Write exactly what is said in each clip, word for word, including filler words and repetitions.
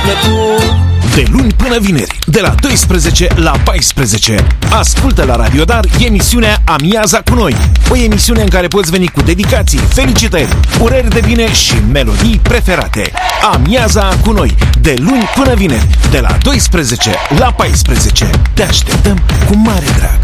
sufletul. De luni până vineri, de la douăsprezece la paisprezece, ascultă la Radio Dar emisiunea Amiaza cu noi. O emisiune în care poți veni cu dedicații, felicitări, urări de bine și melodii preferate. Amiaza cu noi, de luni până vineri, de la douăsprezece la paisprezece. Te așteptăm cu mare drag.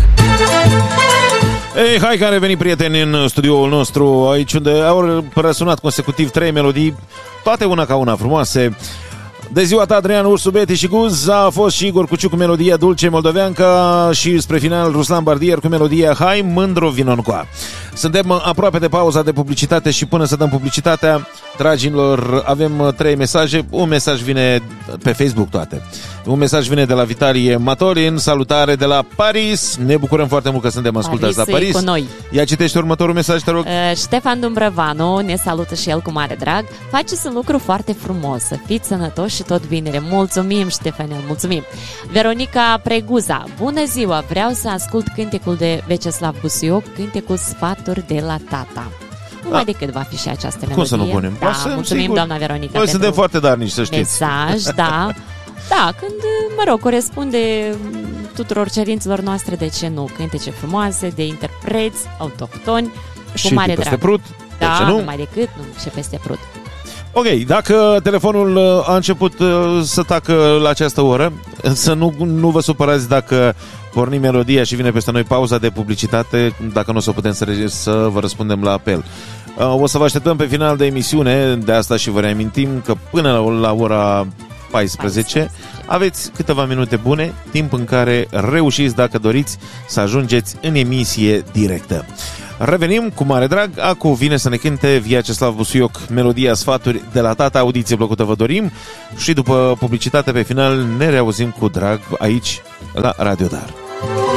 Ei, hai că am revenit, prieteni, în studioul nostru, aici unde au răsunat consecutiv trei melodii, toate una ca una frumoase. De ziua ta, Adrian Ursu, Beti și Guz, a fost și Igor Cuciu cu melodia Dulce Moldoveanca și spre final Ruslan Bardier cu melodia Hai Mândro Vinoncoa. Suntem aproape de pauza de publicitate și până să dăm publicitatea, dragilor, avem trei mesaje. Un mesaj vine pe Facebook, toate. Un mesaj vine de la Vitalie Matorin, salutare de la Paris. Ne bucurăm foarte mult că suntem ascultați la Paris. Cu noi. Ia citește următorul mesaj, te rog. Uh, Ștefan Dumbrăvanu ne salută și el cu mare drag. Faceți un lucru foarte frumos, să fiți sănătoși și tot binele. Mulțumim, Ștefanel, mulțumim. Veronica Preguza, bună ziua, vreau să ascult cântecul de Veceslav Busuioc, cântecul Sfaturi de la tata. Nu mai decât va fi și această melodie. Cum să nu punem? Da, mulțumim, sigur, doamna Veronica. Noi suntem foarte darnici, să știți. Mesaj, da. Da, când, mă rog, corespunde tuturor cerințelor noastre, de ce nu? Cântece frumoase, de interpreți autohtoni, și cu mare peste drag. Prut, da, de ce nu? nu mai decât, nu, și peste Prut. Ok, dacă telefonul a început să tacă la această oră, să nu, nu vă supărați dacă pornim melodia și vine peste noi pauza de publicitate, dacă nu o să putem să, să vă răspundem la apel. O să vă așteptăm pe final de emisiune, de asta și vă reamintim că până la, la ora paisprezece aveți câteva minute bune, timp în care reușiți, dacă doriți, să ajungeți în emisie directă. Revenim cu mare drag. Acu vine să ne cânte Vyacheslav Busuioc melodia Sfaturi de la tata. Audiție plăcută vă dorim și după publicitate pe final ne reauzim cu drag aici la Radio Dar.